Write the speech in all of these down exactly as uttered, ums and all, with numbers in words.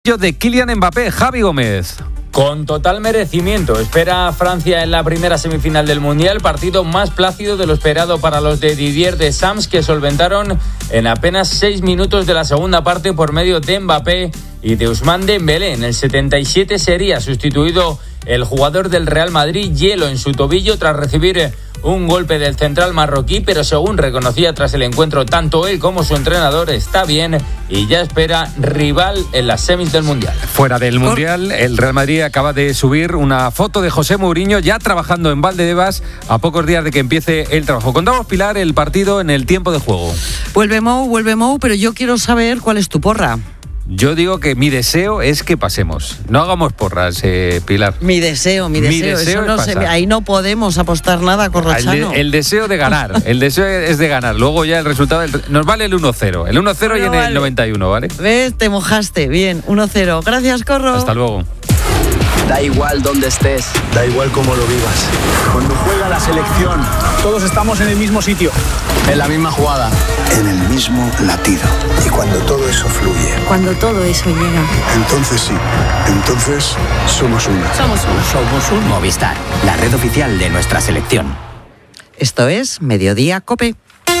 De Kylian Mbappé, Javi Gómez. Con total merecimiento, espera a Francia en la primera semifinal del Mundial, partido más plácido de lo esperado para los de Didier Deschamps, que solventaron en apenas seis minutos de la segunda parte por medio de Mbappé y de Ousmane Dembélé. En el setenta y siete sería sustituido el jugador del Real Madrid, hielo en su tobillo tras recibir un golpe del central marroquí, pero según reconocía tras el encuentro tanto él como su entrenador, está bien y ya espera rival en las semis del Mundial. Fuera del Mundial, el Real Madrid acaba de subir una foto de José Mourinho ya trabajando en Valdebebas a pocos días de que empiece el trabajo. Contamos, Pilar, el partido en el tiempo de juego. Vuelve Mou, vuelve Mou, pero yo quiero saber cuál es tu porra. Yo digo que mi deseo es que pasemos. No hagamos porras, eh, Pilar. Mi deseo, mi deseo. Mi deseo Eso no es se, ahí no podemos apostar nada, Corrochano. El, de, el deseo de ganar. El deseo es de ganar. Luego ya el resultado... Del, nos vale el uno cero. El uno cero bueno, y en vale. El noventa y uno, ¿vale? ¿Ves? Te mojaste. Bien, uno cero. Gracias, Corro. Hasta luego. Da igual dónde estés, da igual cómo lo vivas. Cuando juega la selección, todos estamos en el mismo sitio, en la misma jugada, en el mismo latido. Y cuando todo eso fluye, cuando todo eso llega, entonces sí, entonces somos uno. Somos uno. Somos un Movistar, la red oficial de nuestra selección. Esto es Mediodía COPE.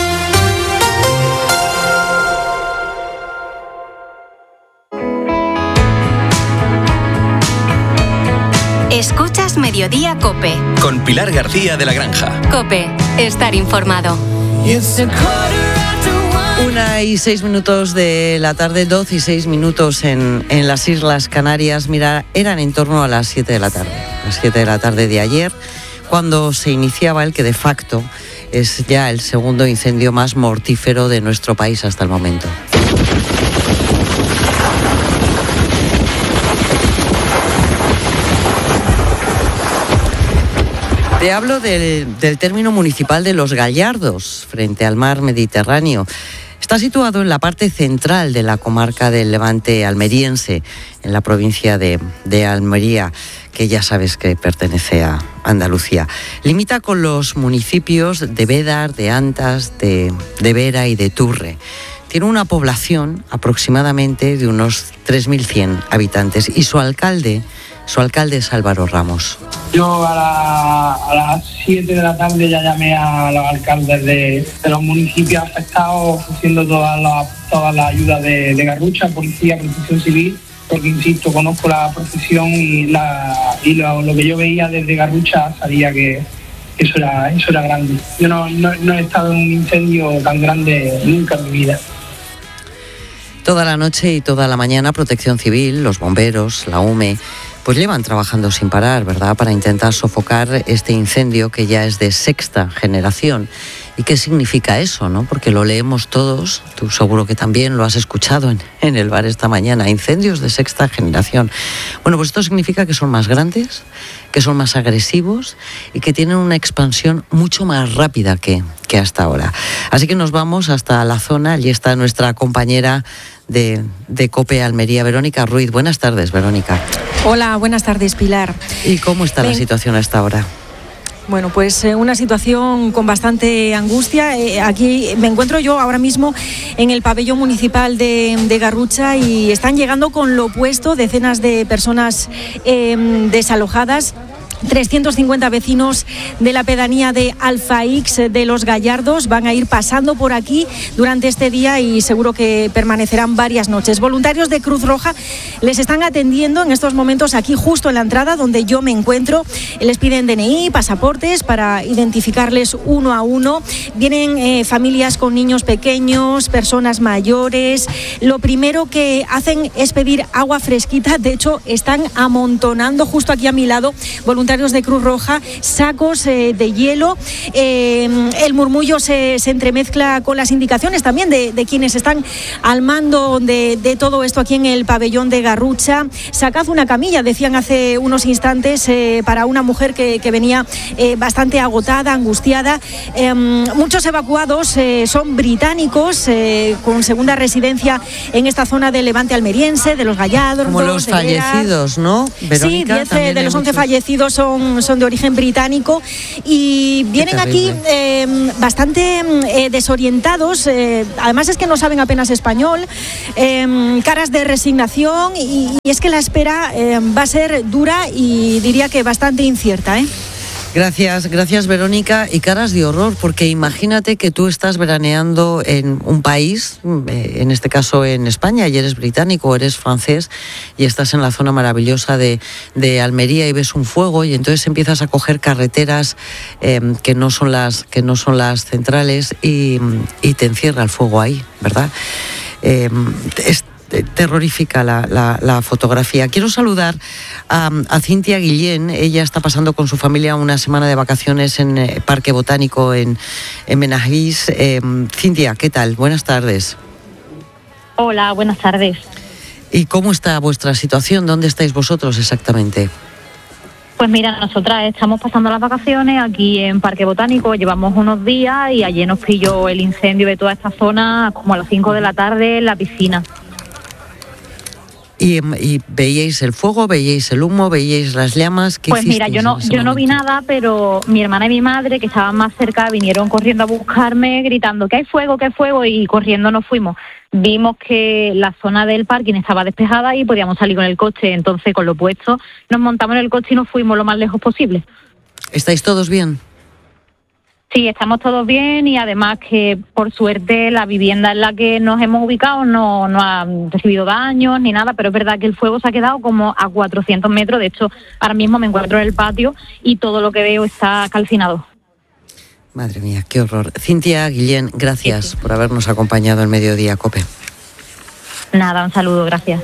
Escuchas Mediodía COPE. Con Pilar García de la Granja. COPE, estar informado. Una y seis minutos de la tarde, doce y seis minutos en, en las Islas Canarias. Mira, eran en torno a las siete de la tarde. Las siete de la tarde de ayer, cuando se iniciaba el que de facto es ya el segundo incendio más mortífero de nuestro país hasta el momento. Te hablo del, del término municipal de Los Gallardos, frente al mar Mediterráneo. Está situado en la parte central de la comarca del Levante almeriense, en la provincia de, de Almería, que ya sabes que pertenece a Andalucía. Limita con los municipios de Bédar, de Antas, de, de Vera y de Turre. Tiene una población aproximadamente de unos tres mil cien habitantes y su alcalde, su alcalde es Álvaro Ramos. Yo a, la, a las siete de la tarde ya llamé a los alcaldes de, de los municipios afectados, ofreciendo toda la, toda la ayuda de, de Garrucha, policía, protección civil, porque insisto, conozco la profesión y, la, y lo, lo que yo veía desde Garrucha sabía que eso era, eso era grande. Yo no, no, no he estado en un incendio tan grande nunca en mi vida. Toda la noche y toda la mañana Protección Civil, los bomberos, la U M E, pues llevan trabajando sin parar, ¿verdad?, para intentar sofocar este incendio que ya es de sexta generación. ¿Y qué significa eso, no? Porque lo leemos todos, tú seguro que también lo has escuchado en, en el bar esta mañana, incendios de sexta generación. Bueno, pues esto significa que son más grandes, que son más agresivos y que tienen una expansión mucho más rápida que, que hasta ahora. Así que nos vamos hasta la zona, allí está nuestra compañera de, de COPE Almería, Verónica Ruiz. Buenas tardes, Verónica. Hola, buenas tardes, Pilar. ¿Y cómo está Ven. la situación hasta ahora? Bueno, pues eh, una situación con bastante angustia. Eh, aquí me encuentro yo ahora mismo en el pabellón municipal de, de Garrucha y están llegando con lo opuesto decenas de personas eh, desalojadas. trescientos cincuenta vecinos de la pedanía de Alfaix de Los Gallardos van a ir pasando por aquí durante este día y seguro que permanecerán varias noches. Voluntarios de Cruz Roja les están atendiendo en estos momentos aquí justo en la entrada donde yo me encuentro. Les piden D N I, pasaportes para identificarles uno a uno. Vienen eh, familias con niños pequeños, personas mayores. Lo primero que hacen es pedir agua fresquita. De hecho, están amontonando justo aquí a mi lado voluntarios de Cruz Roja, sacos eh, de hielo. Eh, el murmullo se, se entremezcla con las indicaciones también de, de quienes están al mando de, de todo esto aquí en el pabellón de Garrucha. Sacad una camilla, decían hace unos instantes, eh, para una mujer que, que venía eh, bastante agotada, angustiada. Eh, muchos evacuados eh, son británicos, eh, con segunda residencia en esta zona del Levante almeriense, de Los Gallardos. Como los fallecidos, ¿no, Verónica? Sí, diez de los once fallecidos son, son de origen británico y vienen aquí eh, bastante eh, desorientados. Eh, además es que no saben apenas español, eh, caras de resignación y, y es que la espera eh, va a ser dura y diría que bastante incierta, ¿eh? Gracias, gracias Verónica. Y caras de horror, porque imagínate que tú estás veraneando en un país, en este caso en España, y eres británico o eres francés, y estás en la zona maravillosa de, de Almería y ves un fuego, y entonces empiezas a coger carreteras eh, que no son las, que no son las centrales y, y te encierra el fuego ahí, ¿verdad? Eh, es, terrorífica la, la, la fotografía. Quiero saludar a, a Cintia Guillén. Ella está pasando con su familia una semana de vacaciones en eh, Parque Botánico en, en Benajís. Eh, Cintia, ¿qué tal? Buenas tardes. Hola, buenas tardes. ¿Y cómo está vuestra situación? ¿Dónde estáis vosotros exactamente? Pues mira, nosotras estamos pasando las vacaciones aquí en Parque Botánico, llevamos unos días y ayer nos pilló el incendio de toda esta zona como a las cinco de la tarde en la piscina. ¿Y, y veíais el fuego, veíais el humo, veíais las llamas? ¿Qué pues mira, yo no yo no vi nada, pero mi hermana y mi madre, que estaban más cerca, vinieron corriendo a buscarme, gritando que hay fuego, que hay fuego, y corriendo nos fuimos. Vimos que la zona del parking estaba despejada y podíamos salir con el coche, entonces con lo puesto nos montamos en el coche y nos fuimos lo más lejos posible. ¿Estáis todos bien? Sí, estamos todos bien y además que por suerte la vivienda en la que nos hemos ubicado no, no ha recibido daños ni nada, pero es verdad que el fuego se ha quedado como a cuatrocientos metros. De hecho, ahora mismo me encuentro en el patio y todo lo que veo está calcinado. Madre mía, qué horror. Cintia Guillén, gracias sí, sí. por habernos acompañado en Mediodía COPE. Nada, un saludo, gracias.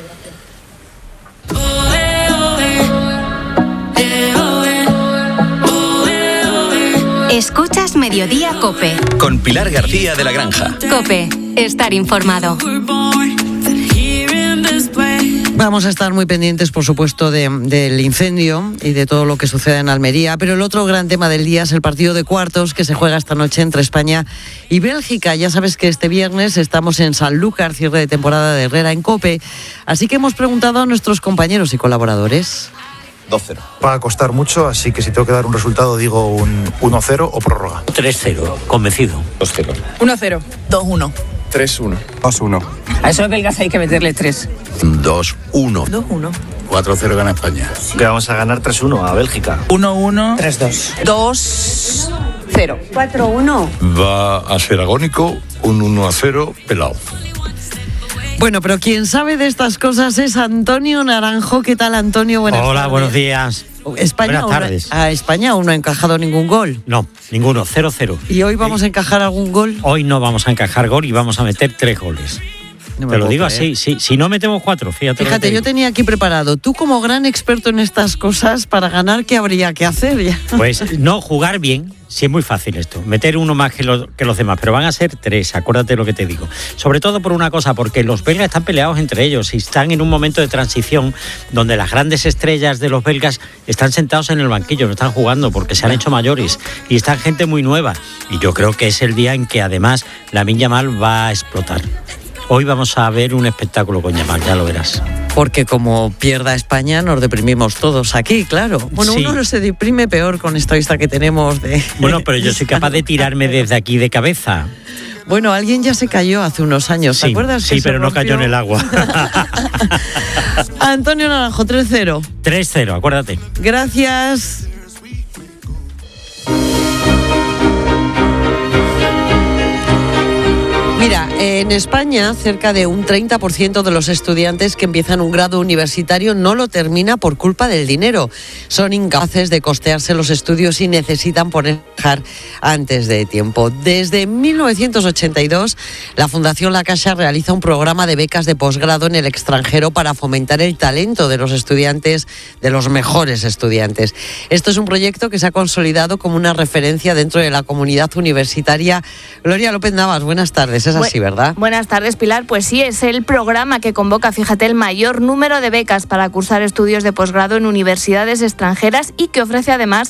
Escuchas Mediodía COPE. Con Pilar García de la Granja. COPE, estar informado. Vamos a estar muy pendientes, por supuesto, de, del incendio y de todo lo que sucede en Almería, pero el otro gran tema del día es el partido de cuartos que se juega esta noche entre España y Bélgica. Ya sabes que este viernes estamos en Sanlúcar, cierre de temporada de Herrera en COPE, así que hemos preguntado a nuestros compañeros y colaboradores. dos cero. Va a costar mucho, así que si tengo que dar un resultado digo un uno cero o prórroga. tres cero, convencido. dos cero. uno cero. dos uno. tres uno. dos uno. A esos belgas hay que meterle tres. dos uno. dos uno. cuatro cero gana España. Que vamos a ganar tres uno a Bélgica. uno uno. tres dos. dos cero. cuatro uno. Va a ser agónico, un uno a cero pelado. Bueno, pero quien sabe de estas cosas es Antonio Naranjo. ¿Qué tal, Antonio? Buenas Hola, tardes. buenos días. España Buenas tardes. A España aún no ha encajado ningún gol. No, ninguno, cero cero. ¿Y hoy vamos a encajar algún gol? Hoy no vamos a encajar gol y vamos a meter tres goles. No Te lo digo creer. así, sí. Si no metemos cuatro, fíjate. Fíjate, yo tenía aquí preparado. Tú como gran experto en estas cosas, para ganar, ¿qué habría que hacer ya? Pues no, jugar bien. Sí, es muy fácil esto, meter uno más que los, que los demás, pero van a ser tres, acuérdate lo que te digo. Sobre todo por una cosa, porque los belgas están peleados entre ellos y están en un momento de transición donde las grandes estrellas de los belgas están sentados en el banquillo, no están jugando porque se han hecho mayores y están gente muy nueva. Y yo creo que es el día en que además Lamine Yamal va a explotar. Hoy vamos a ver un espectáculo con Yamal, ya lo verás. Porque como pierda España nos deprimimos todos aquí, claro. Bueno, sí. Uno no se deprime peor con esta vista que tenemos de... Bueno, pero yo soy capaz de tirarme desde aquí de cabeza. Bueno, alguien ya se cayó hace unos años, ¿te sí, acuerdas? Sí, pero no cayó en el agua. Antonio Naranjo, tres cero. tres cero, acuérdate. Gracias. Mira, en España cerca de un treinta por ciento de los estudiantes que empiezan un grado universitario no lo termina por culpa del dinero. Son incapaces de costearse los estudios y necesitan poner antes de tiempo. Desde mil novecientos ochenta y dos, la Fundación La Caixa realiza un programa de becas de posgrado en el extranjero para fomentar el talento de los estudiantes, de los mejores estudiantes. Esto es un proyecto que se ha consolidado como una referencia dentro de la comunidad universitaria. Gloria López Navas, buenas tardes. Es así, ¿verdad? Buenas tardes, Pilar. Pues sí, es el programa que convoca, fíjate, el mayor número de becas para cursar estudios de posgrado en universidades extranjeras y que ofrece además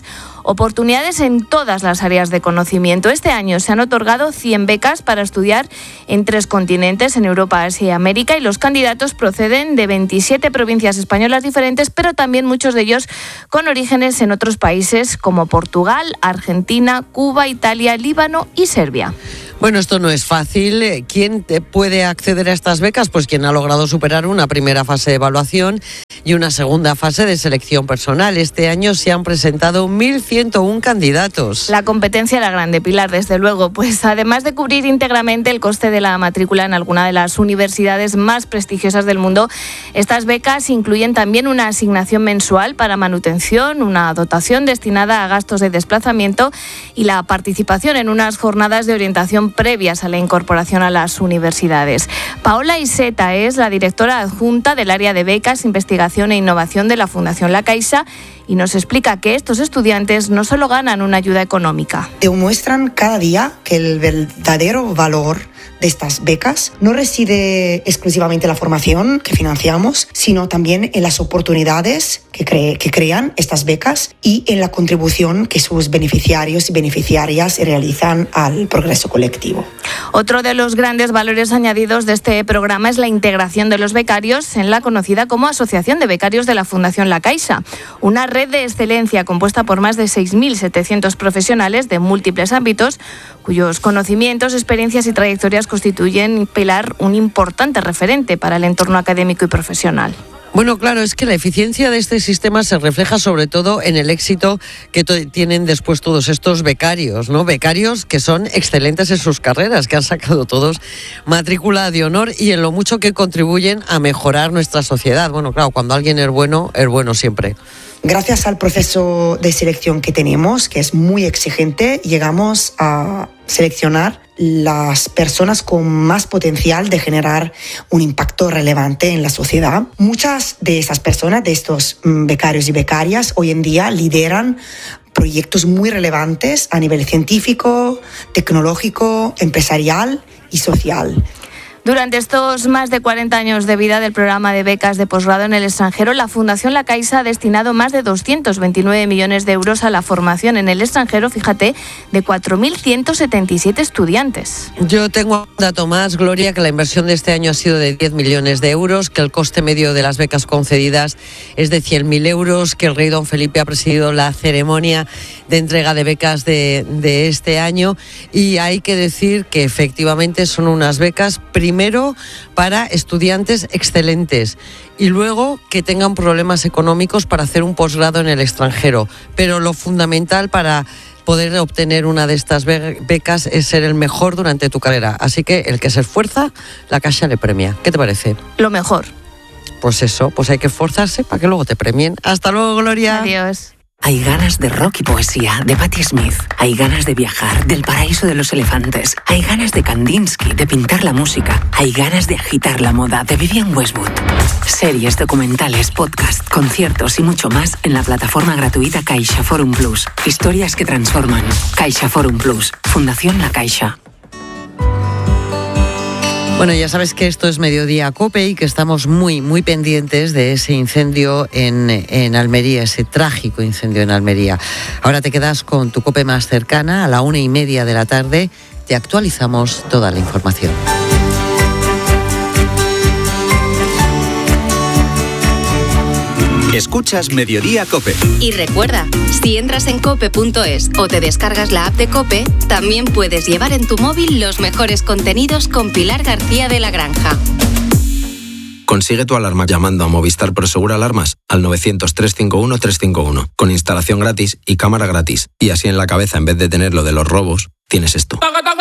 oportunidades en todas las áreas de conocimiento. Este año se han otorgado cien becas para estudiar en tres continentes, en Europa, Asia y América, y los candidatos proceden de veintisiete provincias españolas diferentes, pero también muchos de ellos con orígenes en otros países como Portugal, Argentina, Cuba, Italia, Líbano y Serbia. Bueno, esto no es fácil. ¿Quién te puede acceder a estas becas? Pues quien ha logrado superar una primera fase de evaluación y una segunda fase de selección personal. Este año se han presentado mil ciento uno candidatos. La competencia era grande, Pilar, desde luego, pues además de cubrir íntegramente el coste de la matrícula en alguna de las universidades más prestigiosas del mundo, estas becas incluyen también una asignación mensual para manutención, una dotación destinada a gastos de desplazamiento y la participación en unas jornadas de orientación previas a la incorporación a las universidades. Paola Iseta es la directora adjunta del área de becas, investigación e innovación de la Fundación La Caixa y nos explica que estos estudiantes no solo ganan una ayuda económica. Demuestran cada día que el verdadero valor de estas becas no reside exclusivamente en la formación que financiamos, sino también en las oportunidades que, cre- que crean estas becas y en la contribución que sus beneficiarios y beneficiarias realizan al progreso colectivo. Otro de los grandes valores añadidos de este programa es la integración de los becarios en la conocida como Asociación de Becarios de la Fundación La Caixa, una red de excelencia compuesta por más de seis mil setecientos profesionales de múltiples ámbitos, cuyos conocimientos, experiencias y trayectorias constituyen, Pilar, un importante referente para el entorno académico y profesional. Bueno, claro, es que la eficiencia de este sistema se refleja sobre todo en el éxito que to- tienen después todos estos becarios, ¿no? Becarios que son excelentes en sus carreras, que han sacado todos matrícula de honor y en lo mucho que contribuyen a mejorar nuestra sociedad. Bueno, claro, cuando alguien es bueno, es bueno siempre. Gracias al proceso de selección que tenemos, que es muy exigente, llegamos a seleccionar las personas con más potencial de generar un impacto relevante en la sociedad. Muchas de esas personas, de estos becarios y becarias, hoy en día lideran proyectos muy relevantes a nivel científico, tecnológico, empresarial y social. Durante estos más de cuarenta años de vida del programa de becas de posgrado en el extranjero, la Fundación La Caixa ha destinado más de doscientos veintinueve millones de euros a la formación en el extranjero, fíjate, de cuatro mil ciento setenta y siete estudiantes. Yo tengo un dato más, Gloria, que la inversión de este año ha sido de diez millones de euros, que el coste medio de las becas concedidas es de cien mil euros, que el rey don Felipe ha presidido la ceremonia de entrega de becas de, de este año y hay que decir que efectivamente son unas becas primero para estudiantes excelentes y luego que tengan problemas económicos para hacer un posgrado en el extranjero. Pero lo fundamental para poder obtener una de estas becas es ser el mejor durante tu carrera. Así que el que se esfuerza, la Caixa le premia. ¿Qué te parece? Lo mejor. Pues eso, pues hay que esforzarse para que luego te premien. Hasta luego, Gloria. Adiós. Hay ganas de rock y poesía, de Patti Smith. Hay ganas de viajar, del paraíso de los elefantes. Hay ganas de Kandinsky, de pintar la música. Hay ganas de agitar la moda, de Vivienne Westwood. Series, documentales, podcast, conciertos y mucho más en la plataforma gratuita Caixa Forum Plus. Historias que transforman. Caixa Forum Plus. Fundación La Caixa. Bueno, ya sabes que esto es Mediodía Cope y que estamos muy, muy pendientes de ese incendio en, en Almería, ese trágico incendio en Almería. Ahora te quedas con tu Cope más cercana, a la una y media de la tarde te actualizamos toda la información. Escuchas Mediodía Cope. Y recuerda, si entras en cope punto es o te descargas la app de Cope, también puedes llevar en tu móvil los mejores contenidos con Pilar García de la Granja. Consigue tu alarma llamando a Movistar Prosegur Alarmas al novecientos, trescientos cincuenta y uno, trescientos cincuenta y uno, con instalación gratis y cámara gratis. Y así en la cabeza, en vez de tener lo de los robos, tienes esto.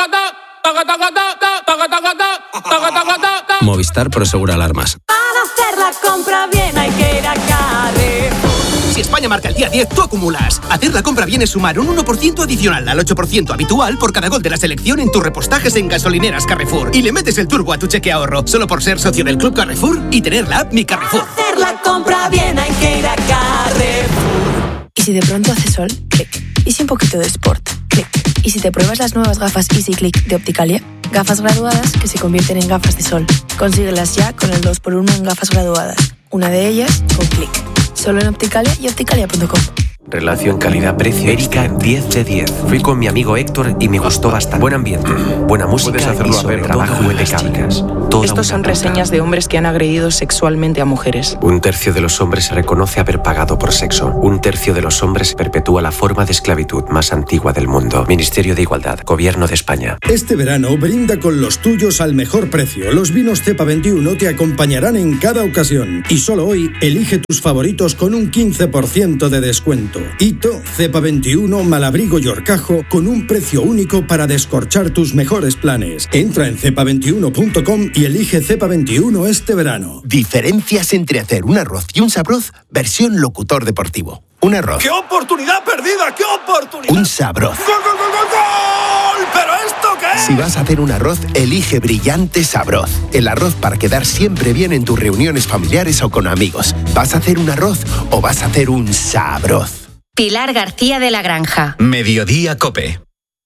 Movistar Prosegur Alarmas. Para hacer la compra bien hay que ir a Carrefour. Si España marca el día diez, tú acumulas. Hacer la compra bien es sumar un uno por ciento adicional al ocho por ciento habitual por cada gol de la selección en tus repostajes en gasolineras Carrefour. Y le metes el turbo a tu cheque ahorro, solo por ser socio del Club Carrefour y tener la app Mi Carrefour. Para hacer la compra bien hay que ir a Carrefour. Y si de pronto hace sol, clic. Y si un poquito de sport, clic. Y si te pruebas las nuevas gafas Easy Click de Opticalia, gafas graduadas que se convierten en gafas de sol. Consíguelas ya con el dos por uno en gafas graduadas. Una de ellas con clic. Solo en Opticalia y opticalia punto com. Relación calidad-precio. Erika, diez de diez. Fui con mi amigo Héctor y me gustó bastante. Buen ambiente, buena música y sobre trabajo impecable. Estos son reseñas de hombres que han agredido sexualmente a mujeres. Un tercio de los hombres reconoce haber pagado por sexo. Un tercio de los hombres perpetúa la forma de esclavitud más antigua del mundo. Ministerio de Igualdad, Gobierno de España. Este verano brinda con los tuyos al mejor precio. Los vinos Cepa veintiuno te acompañarán en cada ocasión. Y solo hoy elige tus favoritos con un quince por ciento de descuento. Hito, Cepa veintiuno, Malabrigo y Horcajo con un precio único para descorchar tus mejores planes. Entra en cepa veintiuno punto com y elige Cepa veintiuno este verano. Diferencias entre hacer un arroz y un sabroz, versión locutor deportivo. Un arroz. ¡Qué oportunidad perdida! ¡Qué oportunidad! Un sabroz. ¡Gol, gol, gol, gol, gol! ¿Pero esto qué es? Si vas a hacer un arroz, elige Brillante Sabroz. El arroz para quedar siempre bien en tus reuniones familiares o con amigos. ¿Vas a hacer un arroz o vas a hacer un sabroz? Pilar García de la Granja. Mediodía COPE.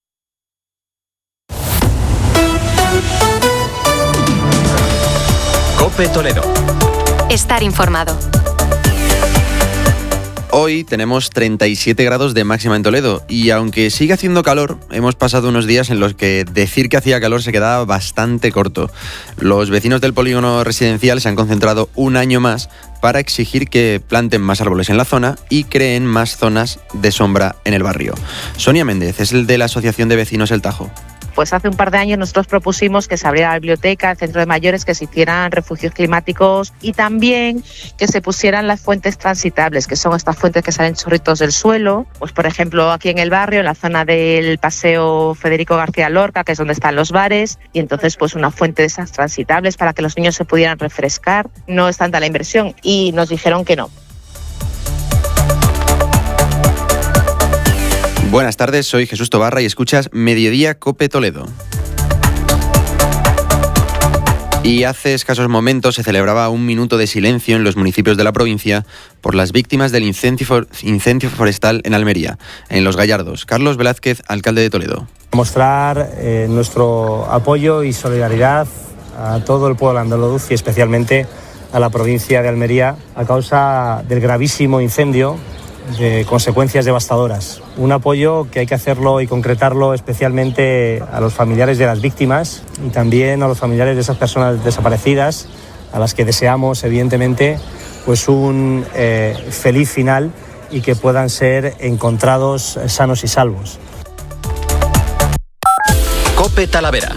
COPE Toledo. Estar informado. Hoy tenemos treinta y siete grados de máxima en Toledo y aunque sigue haciendo calor, hemos pasado unos días en los que decir que hacía calor se quedaba bastante corto. Los vecinos del polígono residencial se han concentrado un año más para exigir que planten más árboles en la zona y creen más zonas de sombra en el barrio. Sonia Méndez es el de la Asociación de Vecinos El Tajo. Pues hace un par de años nosotros propusimos que se abriera la biblioteca, el centro de mayores, que se hicieran refugios climáticos y también que se pusieran las fuentes transitables, que son estas fuentes que salen chorritos del suelo. Pues por ejemplo aquí en el barrio, en la zona del Paseo Federico García Lorca, que es donde están los bares, y entonces pues una fuente de esas transitables para que los niños se pudieran refrescar. No es tanta la inversión y nos dijeron que no. Buenas tardes, soy Jesús Tobarra y escuchas Mediodía COPE Toledo. Y hace escasos momentos se celebraba un minuto de silencio en los municipios de la provincia por las víctimas del incendio, for- incendio forestal en Almería, en Los Gallardos. Carlos Velázquez, alcalde de Toledo. Mostrar eh, nuestro apoyo y solidaridad a todo el pueblo andaluz y especialmente a la provincia de Almería a causa del gravísimo incendio de consecuencias devastadoras. Un apoyo que hay que hacerlo y concretarlo especialmente a los familiares de las víctimas y también a los familiares de esas personas desaparecidas, a las que deseamos evidentemente pues un eh, feliz final y que puedan ser encontrados sanos y salvos. COPE Talavera.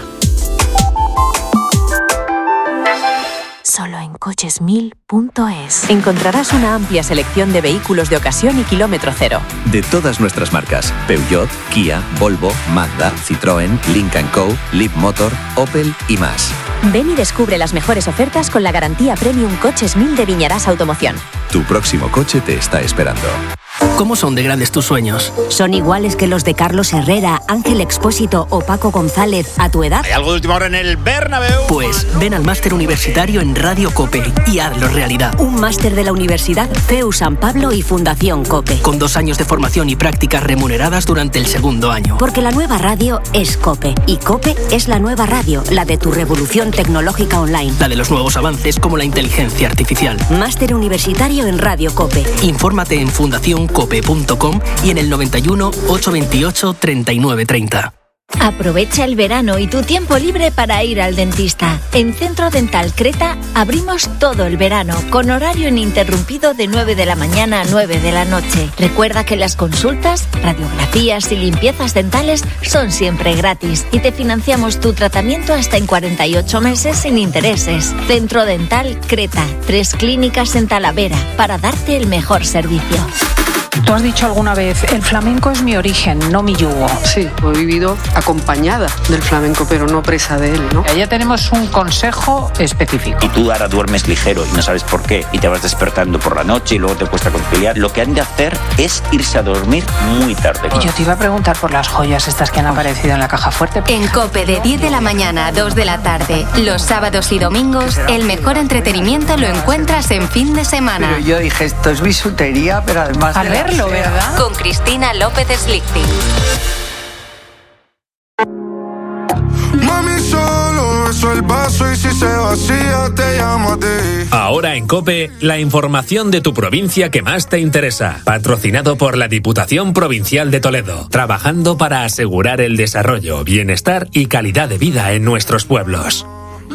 Solo en coches mil punto es encontrarás una amplia selección de vehículos de ocasión y kilómetro cero. De todas nuestras marcas, Peugeot, Kia, Volvo, Mazda, Citroën, Lynk and Co, Leapmotor, Opel y más. Ven y descubre las mejores ofertas con la garantía Premium Coches mil de Viñarás Automoción. Tu próximo coche te está esperando. ¿Cómo son de grandes tus sueños? ¿Son iguales que los de Carlos Herrera, Ángel Expósito o Paco González a tu edad? ¿Hay algo de última hora en el Bernabéu? Pues ven al máster universitario en Radio COPE y hazlo realidad. Un máster de la Universidad C E U San Pablo y Fundación COPE. Con dos años de formación y prácticas remuneradas durante el segundo año. Porque la nueva radio es COPE y COPE es la nueva radio, la de tu revolución tecnológica online. La de los nuevos avances como la inteligencia artificial. Máster universitario en Radio COPE. Infórmate en fundación cope punto com y en el noventa y uno, ochocientos veintiocho, treinta y nueve treinta. Aprovecha el verano y tu tiempo libre para ir al dentista. En Centro Dental Creta abrimos todo el verano, con horario ininterrumpido de nueve de la mañana a nueve de la noche. Recuerda que las consultas, radiografías y limpiezas dentales son siempre gratis y te financiamos tu tratamiento hasta en cuarenta y ocho meses sin intereses. Centro Dental Creta, tres clínicas en Talavera para darte el mejor servicio. Tú has dicho alguna vez, el flamenco es mi origen, no mi yugo. Sí, he vivido acompañada del flamenco, pero no presa de él, ¿no? Ya tenemos un consejo específico. Y tú ahora duermes ligero y no sabes por qué, y te vas despertando por la noche y luego te cuesta conciliar. Lo que han de hacer es irse a dormir muy tarde. Y yo te iba a preguntar por las joyas estas que han aparecido en la caja fuerte. En COPE de diez de la mañana a dos de la tarde, los sábados y domingos, el mejor entretenimiento lo encuentras en fin de semana. Pero yo dije, esto es bisutería, pero además... A verlo, ¿verdad? Con Cristina López Slichting. Mami, solo paso el vaso y si se vacía te llamo a ti. Ahora en COPE, la información de tu provincia que más te interesa. Patrocinado por la Diputación Provincial de Toledo. Trabajando para asegurar el desarrollo, bienestar y calidad de vida en nuestros pueblos.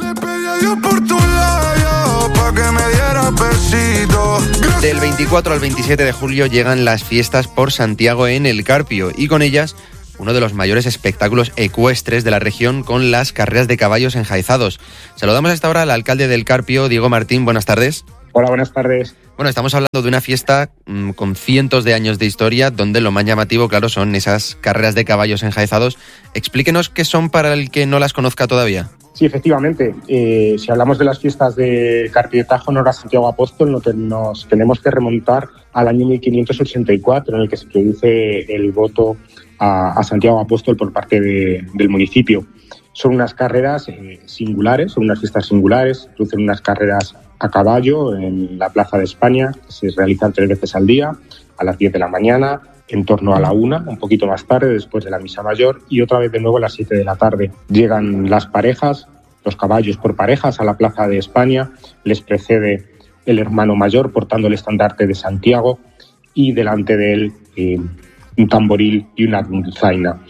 Del veinticuatro al veintisiete de julio llegan las fiestas por Santiago en El Carpio y con ellas uno de los mayores espectáculos ecuestres de la región con las carreras de caballos enjaizados. Saludamos a esta hora al alcalde del Carpio, Diego Martín. Buenas tardes. Hola, buenas tardes. Bueno, estamos hablando de una fiesta mmm, con cientos de años de historia, donde lo más llamativo, claro, son esas carreras de caballos enjaizados. Explíquenos qué son para el que no las conozca todavía. Sí, efectivamente. Eh, si hablamos de las fiestas de Carpio de Tajo, Honor a Santiago Apóstol, nos, nos tenemos que remontar al año mil quinientos ochenta y cuatro, en el que se produce el voto a, a Santiago Apóstol por parte de, del municipio. Son unas carreras eh, singulares, son unas fiestas singulares, se producen unas carreras a caballo en la Plaza de España, que se realizan tres veces al día, a las diez de la mañana, en torno a la una, un poquito más tarde, después de la misa mayor, y otra vez de nuevo a las siete de la tarde. Llegan las parejas, los caballos por parejas, a la Plaza de España, les precede el hermano mayor portando el estandarte de Santiago y delante de él eh, un tamboril y una dulzaina.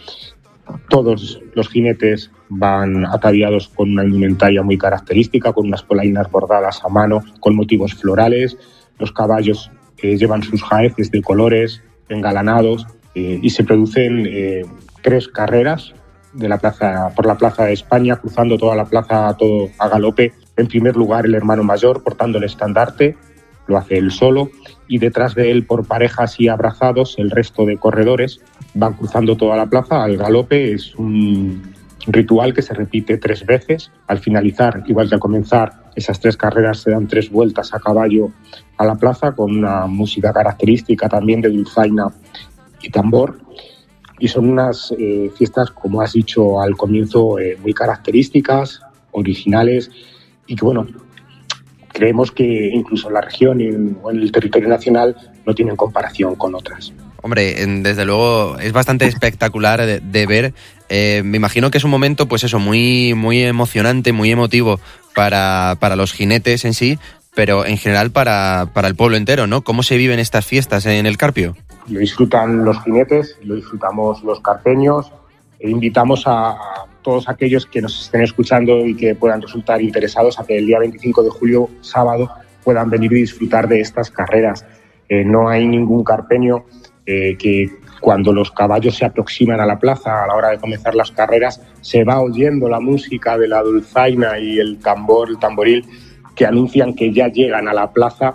Todos los jinetes van ataviados con una indumentaria muy característica, con unas polainas bordadas a mano, con motivos florales. Los caballos eh, llevan sus jaeces de colores, engalanados, eh, y se producen eh, tres carreras de la plaza, por la Plaza de España, cruzando toda la plaza todo a galope. En primer lugar, el hermano mayor portando el estandarte, lo hace él solo, y detrás de él, por parejas y abrazados, el resto de corredores van cruzando toda la plaza al galope. Es un ritual que se repite tres veces. Al finalizar, igual que al comenzar, esas tres carreras se dan tres vueltas a caballo a la plaza con una música característica también de dulzaina y tambor. Y son unas eh, fiestas, como has dicho al comienzo, eh, muy características, originales y que, bueno, creemos que incluso en la región y en, o en el territorio nacional no tienen comparación con otras. Hombre, desde luego es bastante espectacular de, de ver. Eh, me imagino que es un momento, pues eso, muy, muy emocionante, muy emotivo para, para los jinetes en sí, pero en general para, para el pueblo entero, ¿no? ¿Cómo se viven estas fiestas en El Carpio? Lo disfrutan los jinetes, lo disfrutamos los carpeños, e invitamos a todos aquellos que nos estén escuchando y que puedan resultar interesados a que el día veinticinco de julio, sábado, puedan venir y disfrutar de estas carreras. Eh, no hay ningún carpeño eh, que cuando los caballos se aproximan a la plaza a la hora de comenzar las carreras se va oyendo la música de la dulzaina y el tambor, el tamboril, que anuncian que ya llegan a la plaza.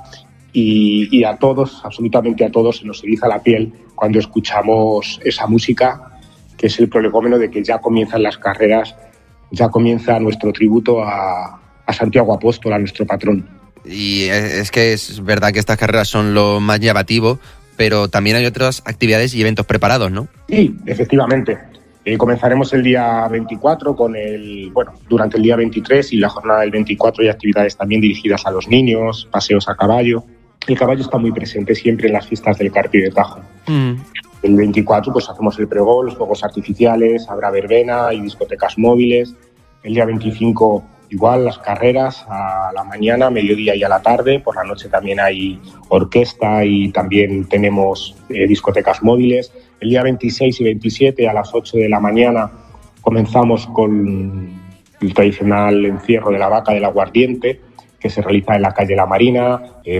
Y, y a todos, absolutamente a todos, se nos eriza la piel cuando escuchamos esa música, que es el prolegómeno de que ya comienzan las carreras, ya comienza nuestro tributo a, a Santiago Apóstol, a nuestro patrón. Y es que es verdad que estas carreras son lo más llamativo, pero también hay otras actividades y eventos preparados, ¿no? Sí, efectivamente. Eh, comenzaremos el día veinticuatro con el, bueno, durante el día veintitrés y la jornada del veinticuatro hay actividades también dirigidas a los niños, paseos a caballo. El caballo está muy presente siempre en las fiestas del Carpio de Tajo. Mm. El veinticuatro pues hacemos el pregón, los fuegos artificiales, habrá verbena y discotecas móviles. El día veinticinco igual las carreras a la mañana, mediodía y a la tarde. Por la noche también hay orquesta y también tenemos eh, discotecas móviles. El día veintiséis y veintisiete a las ocho de la mañana comenzamos con el tradicional encierro de la vaca del aguardiente, que se realiza en la calle La Marina,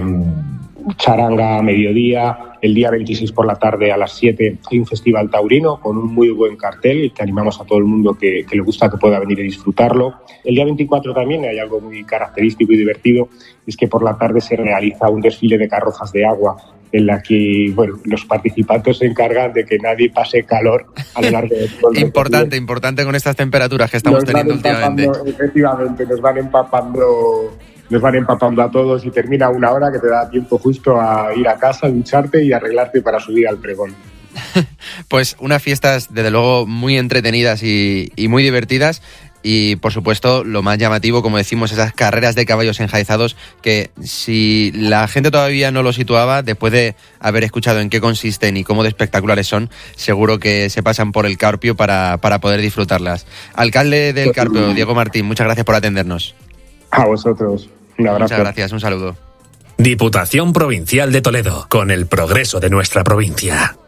en charanga a mediodía. El día veintiséis por la tarde a las siete hay un festival taurino con un muy buen cartel que animamos a todo el mundo que, que le gusta que pueda venir a disfrutarlo. El día veinticuatro también hay algo muy característico y divertido, es que por la tarde se realiza un desfile de carrozas de agua en la que, bueno, los participantes se encargan de que nadie pase calor a lo largo de todo el Importante, importante con estas temperaturas que estamos teniendo últimamente. Efectivamente, nos van empapando... Nos van empapando a todos y termina una hora que te da tiempo justo a ir a casa, ducharte y arreglarte para subir al pregón. Pues unas fiestas, desde luego, muy entretenidas y, y muy divertidas. Y, por supuesto, lo más llamativo, como decimos, esas carreras de caballos enjaezados que si la gente todavía no lo situaba, después de haber escuchado en qué consisten y cómo de espectaculares son, seguro que se pasan por el Carpio para, para poder disfrutarlas. Alcalde del Carpio, Diego Martín, muchas gracias por atendernos. A vosotros. Un abrazo. Muchas gracias, un saludo. Diputación Provincial de Toledo, con el progreso de nuestra provincia.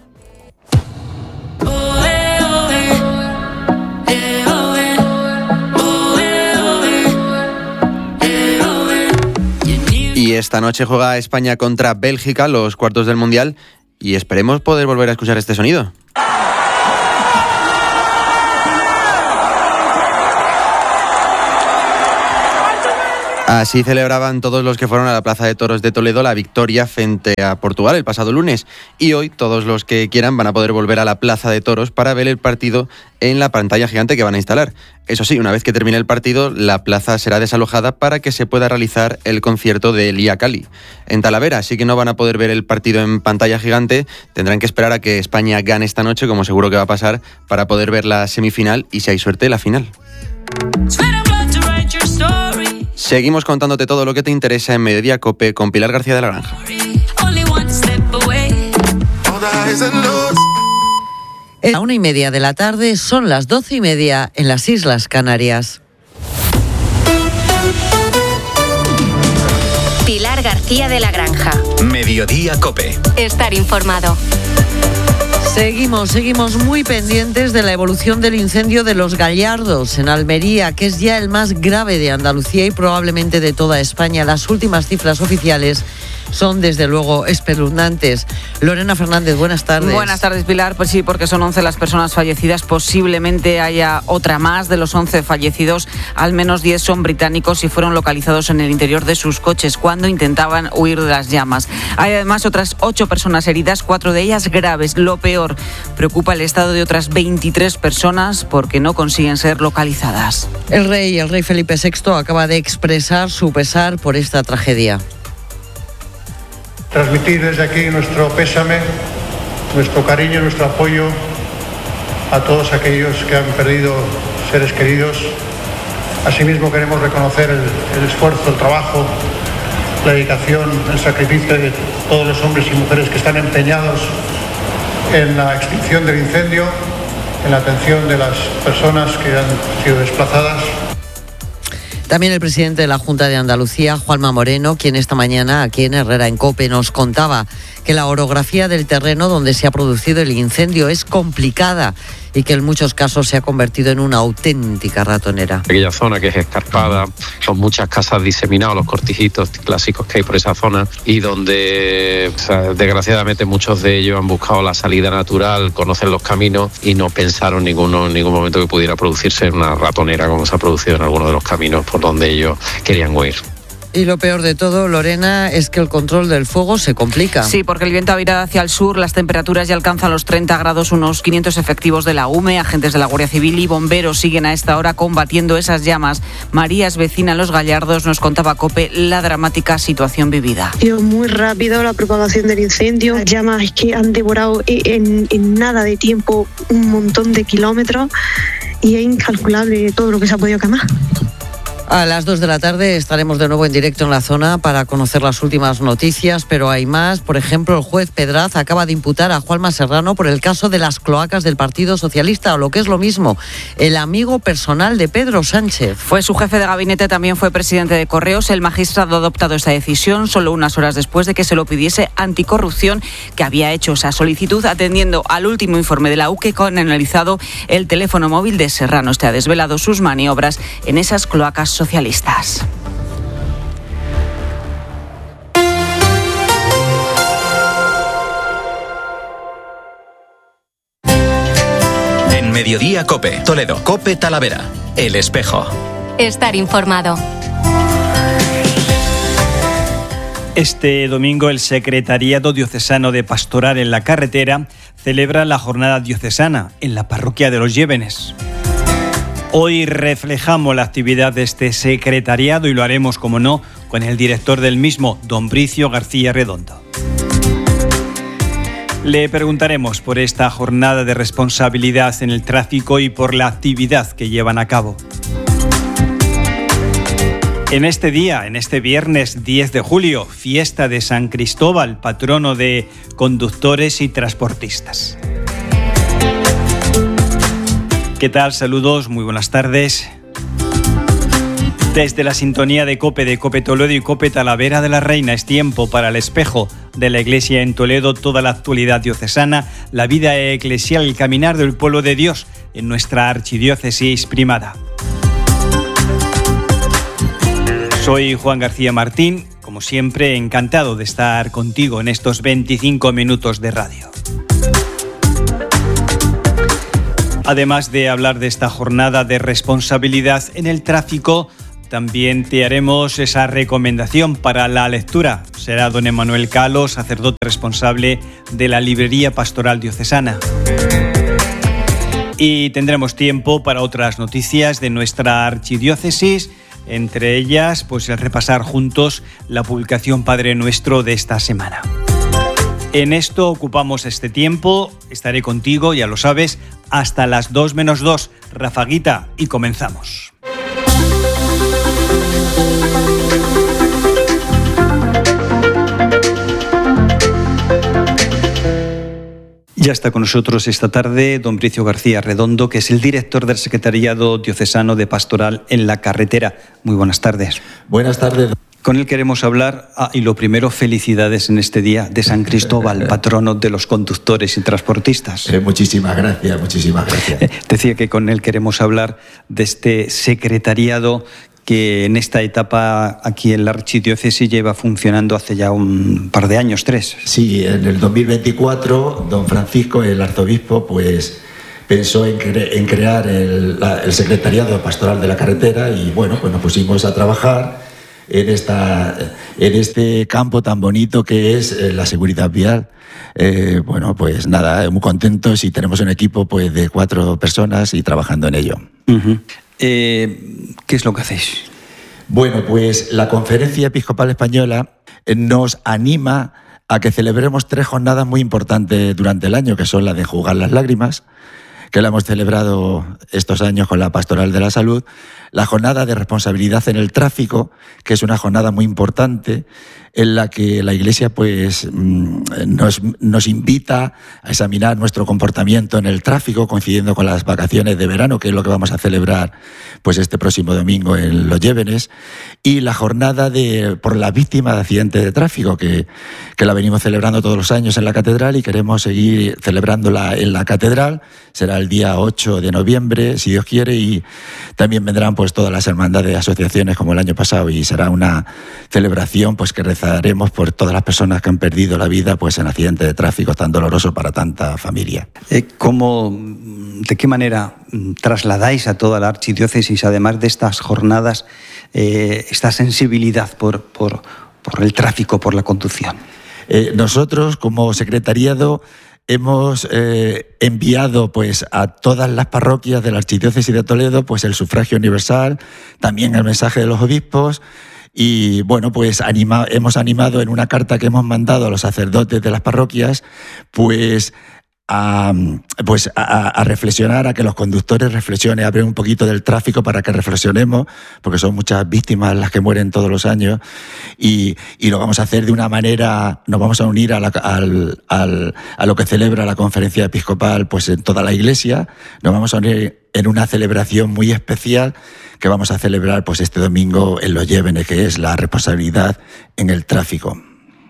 Y esta noche juega España contra Bélgica, los cuartos del Mundial, y esperemos poder volver a escuchar este sonido. Así celebraban todos los que fueron a la Plaza de Toros de Toledo la victoria frente a Portugal el pasado lunes. Y hoy todos los que quieran van a poder volver a la Plaza de Toros para ver el partido en la pantalla gigante que van a instalar. Eso sí, una vez que termine el partido, la plaza será desalojada para que se pueda realizar el concierto de Elia Cali en Talavera. Así que no van a poder ver el partido en pantalla gigante. Tendrán que esperar a que España gane esta noche, como seguro que va a pasar, para poder ver la semifinal y, si hay suerte, la final. Seguimos contándote todo lo que te interesa en Mediodía COPE con Pilar García de la Granja. A la una y media de la tarde, son las doce y media en las Islas Canarias. Pilar García de la Granja. Mediodía COPE. Estar informado. Seguimos, seguimos muy pendientes de la evolución del incendio de Los Gallardos en Almería, que es ya el más grave de Andalucía y probablemente de toda España. Las últimas cifras oficiales son desde luego espeluznantes. Lorena Fernández, buenas tardes. Buenas tardes, Pilar. Pues sí, porque son once las personas fallecidas. Posiblemente haya otra más. De los once fallecidos, al menos diez son británicos y fueron localizados en el interior de sus coches cuando intentaban huir de las llamas. Hay además otras ocho personas heridas, cuatro de ellas graves. Lo peor, preocupa el estado de otras veintitrés personas porque no consiguen ser localizadas. El rey, el rey Felipe sexto, acaba de expresar su pesar por esta tragedia. Transmitir desde aquí nuestro pésame, nuestro cariño, nuestro apoyo a todos aquellos que han perdido seres queridos. Asimismo queremos reconocer el, el esfuerzo, el trabajo, la dedicación, el sacrificio de todos los hombres y mujeres que están empeñados en la extinción del incendio, en la atención de las personas que han sido desplazadas. También el presidente de la Junta de Andalucía, Juanma Moreno, quien esta mañana aquí en Herrera en COPE nos contaba que la orografía del terreno donde se ha producido el incendio es complicada y que en muchos casos se ha convertido en una auténtica ratonera. Aquella zona que es escarpada, son muchas casas diseminadas, los cortijitos clásicos que hay por esa zona y donde, o sea, desgraciadamente muchos de ellos han buscado la salida natural, conocen los caminos y no pensaron ninguno, en ningún momento que pudiera producirse una ratonera como se ha producido en algunos de los caminos por donde ellos querían huir. Y lo peor de todo, Lorena, es que el control del fuego se complica. Sí, porque el viento ha virado hacia el sur, las temperaturas ya alcanzan los treinta grados, unos quinientos efectivos de la U M E, agentes de la Guardia Civil y bomberos siguen a esta hora combatiendo esas llamas. María es vecina en Los Gallardos, nos contaba COPE la dramática situación vivida. Ha sido muy rápido la propagación del incendio, las llamas que han devorado en, en nada de tiempo un montón de kilómetros y es incalculable todo lo que se ha podido quemar. A las dos de la tarde estaremos de nuevo en directo en la zona para conocer las últimas noticias, pero hay más. Por ejemplo, el juez Pedraz acaba de imputar a Juanma Serrano por el caso de las cloacas del Partido Socialista, o lo que es lo mismo, el amigo personal de Pedro Sánchez. Fue su jefe de gabinete, también fue presidente de Correos. El magistrado ha adoptado esta decisión solo unas horas después de que se lo pidiese Anticorrupción, que había hecho esa solicitud atendiendo al último informe de la U C E que ha analizado el teléfono móvil de Serrano. Este ha desvelado sus maniobras en esas cloacas socialistas. En Mediodía COPE, Toledo, COPE Talavera, El Espejo. Estar informado. Este domingo el Secretariado Diocesano de Pastoral en la Carretera celebra la jornada diocesana en la parroquia de Los Llévenes. Hoy reflejamos la actividad de este secretariado y lo haremos, como no, con el director del mismo, don Bricio García Redondo. Le preguntaremos por esta jornada de responsabilidad en el tráfico y por la actividad que llevan a cabo. En este día, en este viernes diez de julio, fiesta de San Cristóbal, patrono de conductores y transportistas. ¿Qué tal? Saludos, muy buenas tardes. Desde la sintonía de COPE, de COPE Toledo y COPE Talavera de la Reina, es tiempo para el espejo de la Iglesia en Toledo, toda la actualidad diocesana, la vida eclesial, el caminar del pueblo de Dios en nuestra archidiócesis primada. Soy Juan García Martín, como siempre encantado de estar contigo en estos veinticinco minutos de radio. Además de hablar de esta jornada de responsabilidad en el tráfico, también te haremos esa recomendación para la lectura. Será don Emanuel Calo, sacerdote responsable de la Librería Pastoral Diocesana. Y tendremos tiempo para otras noticias de nuestra archidiócesis, entre ellas, pues el repasar juntos la publicación Padre Nuestro de esta semana. En esto ocupamos este tiempo, estaré contigo, ya lo sabes, hasta las dos menos dos, rafaguita, y comenzamos. Ya está con nosotros esta tarde don Bricio García Redondo, que es el director del Secretariado Diocesano de Pastoral en la Carretera. Muy buenas tardes. Buenas tardes. Con él queremos hablar, ah, y lo primero, felicidades en este día de San Cristóbal, patrono de los conductores y transportistas. Eh, muchísimas gracias, muchísimas gracias. Eh, decía que con él queremos hablar de este secretariado que en esta etapa aquí en la archidiócesis lleva funcionando hace ya un par de años, tres. Sí, en el dos mil veinticuatro, don Francisco, el arzobispo, pues pensó en, cre- en crear el, la, el secretariado pastoral de la carretera y bueno, pues nos pusimos a trabajar en, esta, en este campo tan bonito que es la seguridad vial. Eh, bueno, pues nada, muy contentos y tenemos un equipo pues de cuatro personas y trabajando en ello. Uh-huh. Eh, ¿Qué es lo que hacéis? Bueno, pues la Conferencia Episcopal Española nos anima a que celebremos tres jornadas muy importantes durante el año, que son la de Jugar las Lágrimas, que la hemos celebrado estos años con la Pastoral de la Salud, la jornada de responsabilidad en el tráfico, que es una jornada muy importante en la que la Iglesia pues nos, nos invita a examinar nuestro comportamiento en el tráfico, coincidiendo con las vacaciones de verano, que es lo que vamos a celebrar pues este próximo domingo en Los Llévenes, y la jornada de por las víctimas de accidentes de tráfico, que, que la venimos celebrando todos los años en la Catedral y queremos seguir celebrándola en la Catedral. Será el día ocho de noviembre, si Dios quiere, y también vendrán pues todas las hermandades de asociaciones como el año pasado, y será una celebración pues que rezaremos por todas las personas que han perdido la vida pues en accidentes de tráfico tan doloroso para tanta familia. Eh, ¿Cómo, de qué manera trasladáis a toda la archidiócesis, además de estas jornadas, eh, esta sensibilidad por, por, por el tráfico, por la conducción? Eh, nosotros, como secretariado, hemos eh, enviado pues a todas las parroquias de la Archidiócesis de Toledo pues el sufragio universal, también el mensaje de los obispos, y bueno, pues anima, hemos animado en una carta que hemos mandado a los sacerdotes de las parroquias pues a, pues a, a reflexionar, a que los conductores reflexionen, abren un poquito del tráfico para que reflexionemos, porque son muchas víctimas las que mueren todos los años, y, y lo vamos a hacer de una manera, nos vamos a unir a, la, al, al, a lo que celebra la Conferencia Episcopal pues en toda la Iglesia, nos vamos a unir en una celebración muy especial que vamos a celebrar pues este domingo en Los Llévenes, que es la responsabilidad en el tráfico.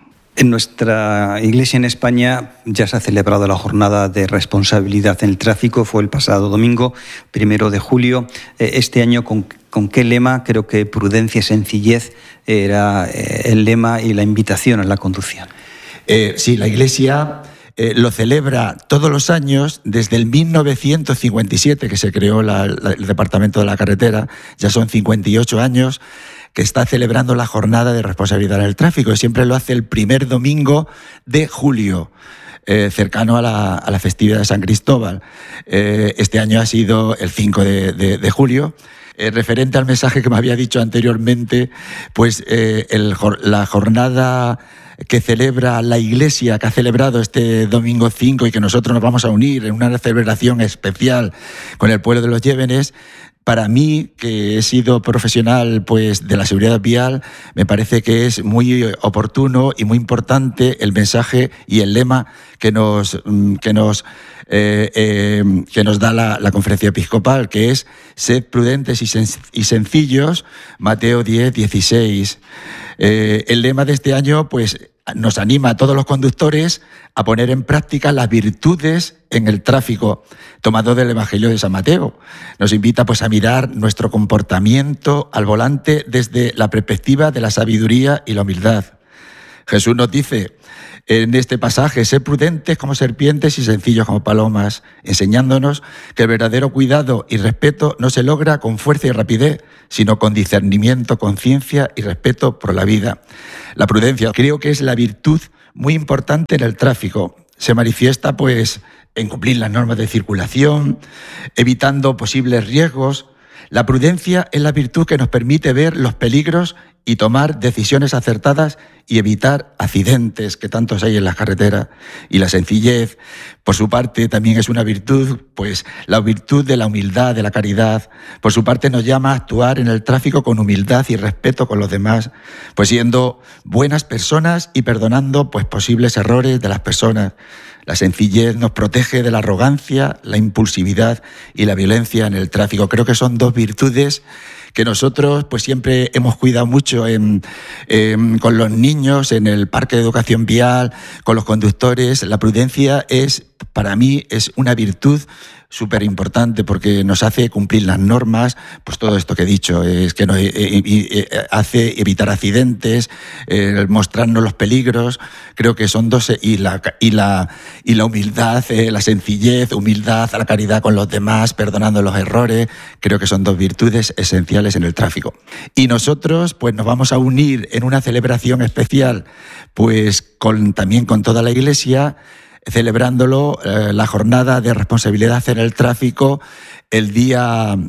En nuestra iglesia en España ya se ha celebrado la jornada de responsabilidad en el tráfico, fue el pasado domingo, primero de julio. Este año, ¿con, con qué lema? Creo que prudencia y sencillez era el lema y la invitación a la conducción. Eh, sí, la iglesia eh, lo celebra todos los años desde el mil novecientos cincuenta y siete, que se creó la, la, el Departamento de la Carretera, ya son cincuenta y ocho años, que está celebrando la jornada de responsabilidad en el tráfico. Siempre lo hace el primer domingo de julio, eh, cercano a la, a la festividad de San Cristóbal. Eh, este año ha sido el cinco de, de, de julio. Eh, referente al mensaje que me había dicho anteriormente, pues eh, el, la jornada que celebra la Iglesia, que ha celebrado este domingo cinco y que nosotros nos vamos a unir en una celebración especial con el pueblo de Los Llévenes, para mí, que he sido profesional pues, de la seguridad vial, me parece que es muy oportuno y muy importante el mensaje y el lema que nos, que nos, eh, eh, que nos da la, la Conferencia Episcopal, que es sed prudentes y, sen- y sencillos, Mateo diez, dieciséis. Eh, el lema de este año pues, nos anima a todos los conductores a poner en práctica las virtudes en el tráfico, tomado del Evangelio de San Mateo. Nos invita pues, a mirar nuestro comportamiento al volante desde la perspectiva de la sabiduría y la humildad. Jesús nos dice en este pasaje, sed prudentes como serpientes y sencillos como palomas, enseñándonos que el verdadero cuidado y respeto no se logra con fuerza y rapidez, sino con discernimiento, conciencia y respeto por la vida. La prudencia creo que es la virtud muy importante en el tráfico. Se manifiesta pues en cumplir las normas de circulación, evitando posibles riesgos. La prudencia es la virtud que nos permite ver los peligros y tomar decisiones acertadas y evitar accidentes que tantos hay en las carreteras. Y la sencillez, por su parte, también es una virtud, pues la virtud de la humildad, de la caridad. Por su parte nos llama a actuar en el tráfico con humildad y respeto con los demás, pues siendo buenas personas y perdonando pues posibles errores de las personas. La sencillez nos protege de la arrogancia, la impulsividad y la violencia en el tráfico. Creo que son dos virtudes que nosotros pues siempre hemos cuidado mucho en, en, con los niños, en el parque de educación vial, con los conductores. La prudencia es, para mí, es una virtud súper importante porque nos hace cumplir las normas, pues todo esto que he dicho, es que nos eh, eh, hace evitar accidentes, eh, mostrarnos los peligros. Creo que son dos, y la, y la, y la humildad, eh, la sencillez, humildad, la caridad con los demás, perdonando los errores, creo que son dos virtudes esenciales en el tráfico. Y nosotros pues nos vamos a unir en una celebración especial, pues con, también con toda la Iglesia, celebrándolo, eh, la jornada de responsabilidad en el tráfico el día,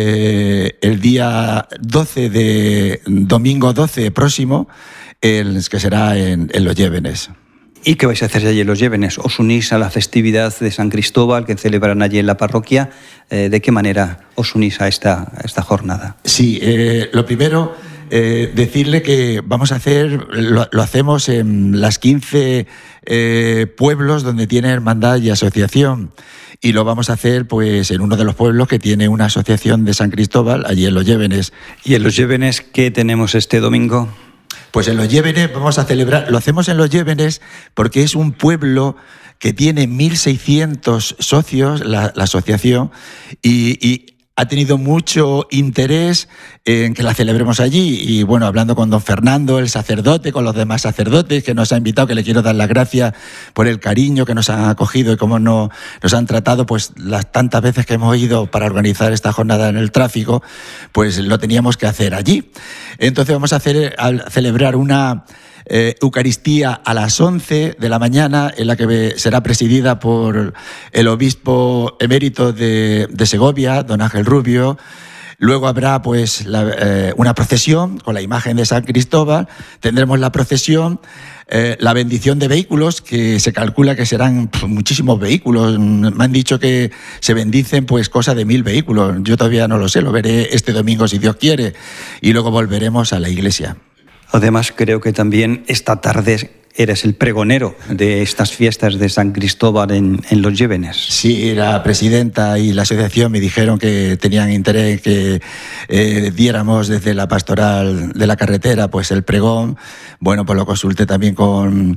eh, el día doce de, domingo doce próximo, el, que será en, en Los Llévenes. ¿Y qué vais a hacer allí en Los Llévenes? ¿Os unís a la festividad de San Cristóbal que celebran allí en la parroquia? Eh, ¿De qué manera os unís a esta, a esta jornada? Sí, eh, lo primero, eh, decirle que vamos a hacer, lo, lo hacemos en las quince eh, pueblos donde tiene hermandad y asociación. Y lo vamos a hacer pues en uno de los pueblos que tiene una asociación de San Cristóbal, allí en Los Llévenes. ¿Y en Los Llévenes qué tenemos este domingo? Pues en Los Llévenes vamos a celebrar, lo hacemos en Los Llévenes porque es un pueblo que tiene mil seiscientos socios, la, la asociación, y, y ha tenido mucho interés en que la celebremos allí. Y bueno, hablando con don Fernando, el sacerdote, con los demás sacerdotes que nos ha invitado, que le quiero dar las gracias por el cariño que nos han acogido y cómo no, nos han tratado, pues las tantas veces que hemos ido para organizar esta jornada en el tráfico, pues lo teníamos que hacer allí. Entonces vamos a, hacer, a celebrar una Eh, Eucaristía a las once de la mañana, en la que será presidida por el obispo emérito de, de Segovia, don Ángel Rubio. Luego habrá pues la, eh, una procesión con la imagen de San Cristóbal. Tendremos la procesión, eh, la bendición de vehículos, que se calcula que serán pues, muchísimos vehículos. Me han dicho que se bendicen pues cosa de mil vehículos. Yo todavía no lo sé, lo veré este domingo si Dios quiere. Y luego volveremos a la iglesia. Además, creo que también esta tarde eres el pregonero de estas fiestas de San Cristóbal en, en Los Llévenes. Sí, la presidenta y la asociación me dijeron que tenían interés en que eh, diéramos desde la pastoral de la carretera pues el pregón. Bueno, pues lo consulté también con,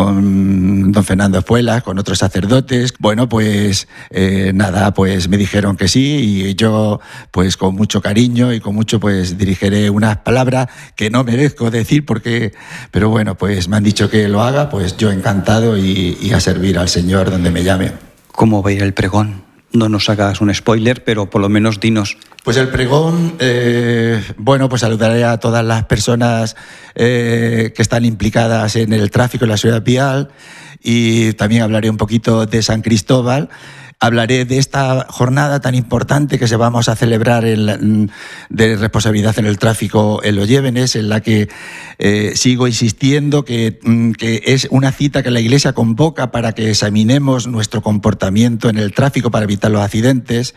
con don Fernando Espuelas, con otros sacerdotes. Bueno, pues eh, nada, pues me dijeron que sí, y yo pues con mucho cariño y con mucho pues dirigiré unas palabras que no merezco decir porque, pero bueno, pues me han dicho que lo haga, pues yo encantado y, y a servir al Señor donde me llame. ¿Cómo va a ir el pregón? No nos hagas un spoiler, pero por lo menos dinos. Pues el pregón, eh, bueno, pues saludaré a todas las personas eh, que están implicadas en el tráfico y la seguridad vial, y también hablaré un poquito de San Cristóbal. hablaré de esta jornada tan importante que se vamos a celebrar en, de responsabilidad en el tráfico en los Llévenes, en la que eh, sigo insistiendo que, que es una cita que la Iglesia convoca para que examinemos nuestro comportamiento en el tráfico para evitar los accidentes.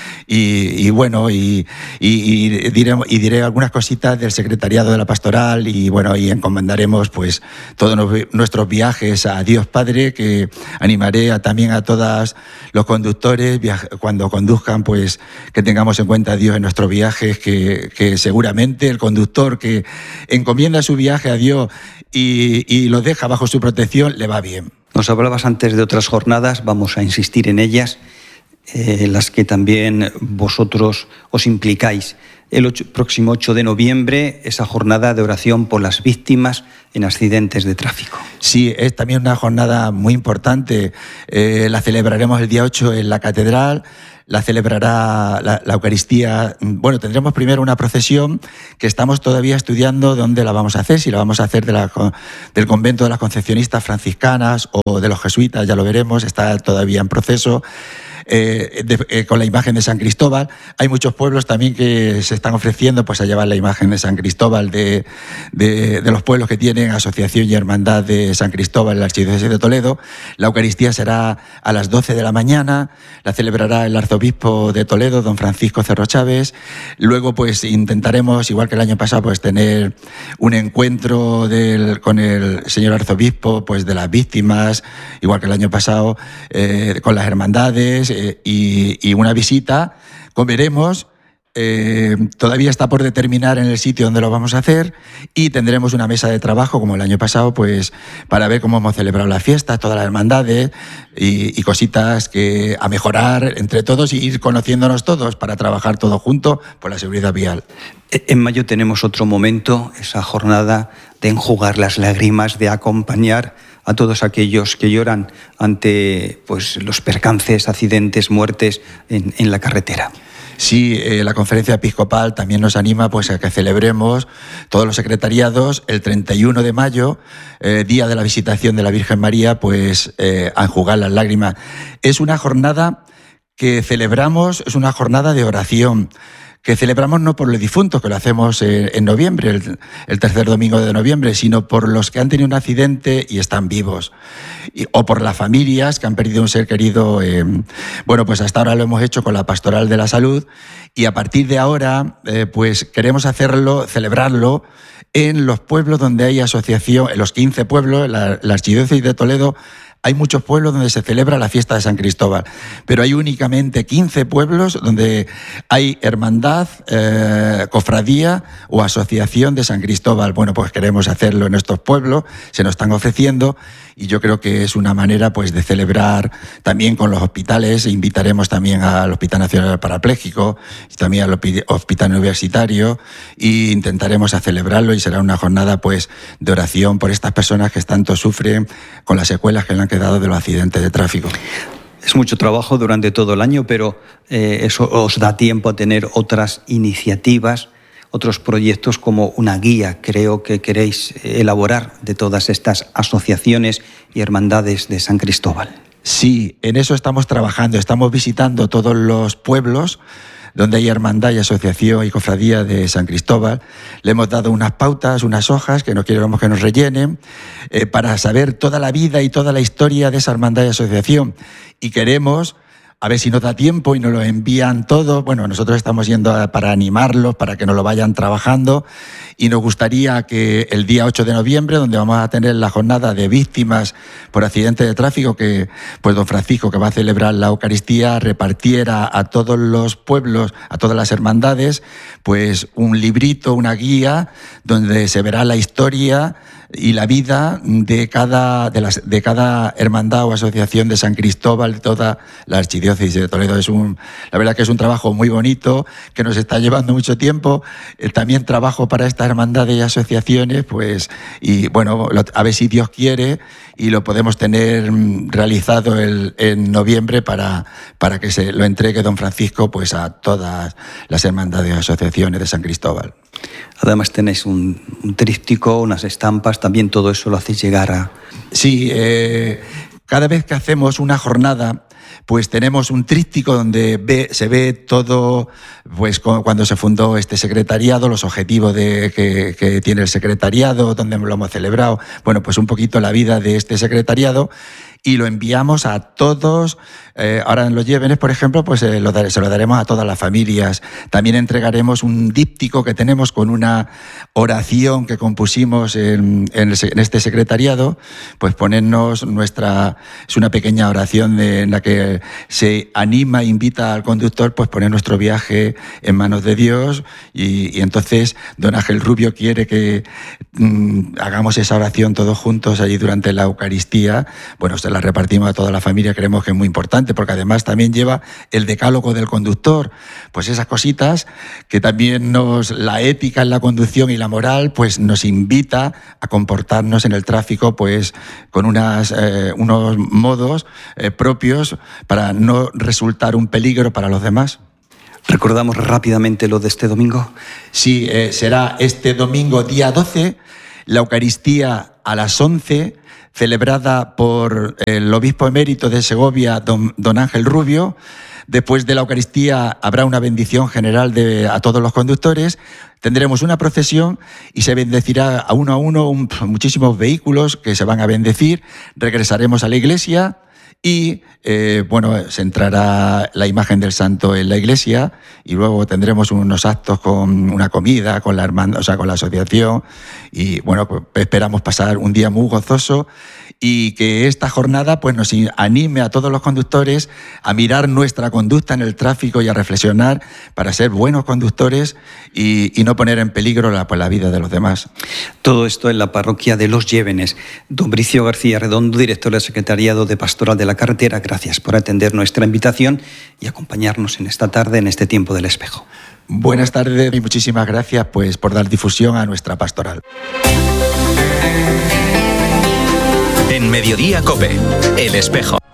Y, y bueno, y, y, y, diré, y diré algunas cositas del secretariado de la pastoral y bueno, y encomendaremos pues todos nuestros viajes a Dios Padre, que animaré a, también a todos los conductores cuando conduzcan, pues que tengamos en cuenta a Dios en nuestros viajes, que, que seguramente el conductor que encomienda su viaje a Dios y, y lo deja bajo su protección, le va bien. Nos hablabas antes de otras jornadas, vamos a insistir en ellas. Eh, las que también vosotros os implicáis. El ocho, próximo ocho de noviembre, esa jornada de oración por las víctimas en accidentes de tráfico. Sí, es también una jornada muy importante. Eh, la celebraremos el día ocho en la catedral. La celebrará la, la Eucaristía. Bueno, tendremos primero una procesión que estamos todavía estudiando dónde la vamos a hacer, si la vamos a hacer de la, del convento de las concepcionistas franciscanas o de los jesuitas, ya lo veremos, está todavía en proceso. Eh, de, eh, con la imagen de San Cristóbal. Hay muchos pueblos también que se están ofreciendo pues a llevar la imagen de San Cristóbal de, de, de los pueblos que tienen asociación y hermandad de San Cristóbal en la Archidiócesis de Toledo. La Eucaristía será a las doce de la mañana, la celebrará el arzobispo de Toledo, don Francisco Cerro Chávez. Luego pues intentaremos, igual que el año pasado, pues tener un encuentro del, con el señor arzobispo pues de las víctimas, igual que el año pasado, eh, con las hermandades, Y, y una visita, comeremos, eh, todavía está por determinar en el sitio donde lo vamos a hacer y tendremos una mesa de trabajo como el año pasado pues para ver cómo hemos celebrado las fiestas, todas las hermandades y, y cositas que a mejorar entre todos y ir conociéndonos todos para trabajar todos juntos por la seguridad vial. En mayo tenemos otro momento, esa jornada de enjugar las lágrimas, de acompañar a todos aquellos que lloran ante pues, los percances, accidentes, muertes en, en la carretera. Sí, eh, la conferencia episcopal también nos anima pues, a que celebremos todos los secretariados el treinta y uno de mayo, eh, día de la visitación de la Virgen María, pues eh, a enjugar las lágrimas. Es una jornada que celebramos, es una jornada de oración, que celebramos no por los difuntos, que lo hacemos en noviembre, el, el tercer domingo de noviembre, sino por los que han tenido un accidente y están vivos, y, o por las familias que han perdido un ser querido. Eh, bueno, pues hasta ahora lo hemos hecho con la Pastoral de la Salud y a partir de ahora eh, pues queremos hacerlo, celebrarlo en los pueblos donde hay asociación, en los quince pueblos, la, la Archidiócesis de Toledo. Hay muchos pueblos donde se celebra la fiesta de San Cristóbal, pero hay únicamente quince pueblos donde hay hermandad, eh, cofradía o asociación de San Cristóbal. Bueno, pues queremos hacerlo en estos pueblos, se nos están ofreciendo y yo creo que es una manera pues de celebrar también con los hospitales. Invitaremos también al Hospital Nacional Parapléjico y también al Hospital Universitario e intentaremos a celebrarlo y será una jornada pues de oración por estas personas que tanto sufren con las secuelas que le han quedado de los accidentes de tráfico. Es mucho trabajo durante todo el año, pero eh, eso os da tiempo a tener otras iniciativas, otros proyectos como una guía, creo que queréis elaborar, de todas estas asociaciones y hermandades de San Cristóbal. Sí, en eso estamos trabajando, estamos visitando todos los pueblos donde hay hermandad y asociación y cofradía de San Cristóbal. Le hemos dado unas pautas, unas hojas que no queremos que nos rellenen, eh, para saber toda la vida y toda la historia de esa hermandad y asociación. Y queremos, a ver si nos da tiempo y nos lo envían todo. Bueno, nosotros estamos yendo a, para animarlos, para que nos lo vayan trabajando. Y nos gustaría que el día ocho de noviembre, donde vamos a tener la jornada de víctimas por accidente de tráfico, que pues don Francisco, que va a celebrar la Eucaristía, repartiera a todos los pueblos, a todas las hermandades, pues un librito, una guía, donde se verá la historia y la vida de cada, de, las, de cada hermandad o asociación de San Cristóbal, de toda la Archidiócesis de Toledo. Es un, la verdad que es un trabajo muy bonito, que nos está llevando mucho tiempo. Eh, también trabajo para estas hermandades y asociaciones, pues, y bueno, lo, a ver si Dios quiere y lo podemos tener realizado el, en noviembre para, para que se lo entregue don Francisco pues a todas las hermandades y asociaciones de San Cristóbal. Además tenéis un, un tríptico, unas estampas, también todo eso lo hacéis llegar a... Sí, eh, cada vez que hacemos una jornada pues tenemos un tríptico donde ve, se ve todo, pues cuando se fundó este secretariado, los objetivos de, que, que tiene el secretariado, donde lo hemos celebrado, bueno, pues un poquito la vida de este secretariado, y lo enviamos a todos. Eh, ahora en los Llévenes, por ejemplo, pues eh, lo dar, se lo daremos a todas las familias. También entregaremos un díptico que tenemos con una oración que compusimos en, en, el, en este secretariado, pues ponernos nuestra, es una pequeña oración de, en la que se anima, invita al conductor, pues poner nuestro viaje en manos de Dios, y, y entonces don Ángel Rubio quiere que mmm, hagamos esa oración todos juntos allí durante la Eucaristía. Bueno, se la repartimos a toda la familia, creemos que es muy importante, porque además también lleva el decálogo del conductor, pues esas cositas que también nos, la ética en la conducción y la moral, pues nos invita a comportarnos en el tráfico, pues con unas, eh, unos modos eh, propios para no resultar un peligro para los demás. ¿Recordamos rápidamente lo de este domingo? Sí, eh, será este domingo día doce, la Eucaristía a las once, celebrada por el obispo emérito de Segovia, don, don Ángel Rubio. Después de la Eucaristía habrá una bendición general de, a todos los conductores. Tendremos una procesión y se bendecirá a uno a uno un, muchísimos vehículos que se van a bendecir. Regresaremos a la iglesia y, eh, bueno, se entrará la imagen del santo en la iglesia, y luego tendremos unos actos con una comida, con la hermandad, o sea, con la asociación, y, bueno, pues esperamos pasar un día muy gozoso, y que esta jornada pues nos anime a todos los conductores a mirar nuestra conducta en el tráfico y a reflexionar para ser buenos conductores y, y no poner en peligro la, pues, la vida de los demás. Todo esto en la parroquia de Los Llévenes. Don Bricio García Redondo, director del Secretariado de Pastoral de la Carretera, gracias por atender nuestra invitación y acompañarnos en esta tarde en este tiempo del espejo. Buenas tardes y muchísimas gracias pues por dar difusión a nuestra pastoral. En Mediodía COPE, El Espejo.